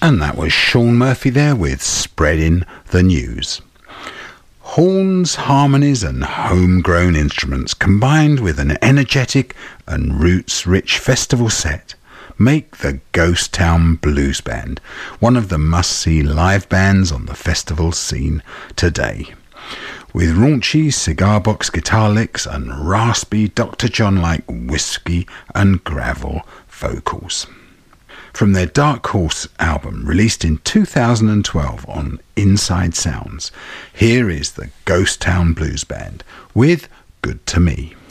And that was Sean Murphy there with Spreading the News. Horns, harmonies and homegrown instruments combined with an energetic and roots-rich festival set make the Ghost Town Blues Band one of the must-see live bands on the festival scene today. With raunchy cigar box guitar licks and raspy Dr. John-like whiskey and gravel vocals. From their Dark Horse album released in 2012 on Inside Sounds, here is the Ghost Town Blues Band with Good to Me.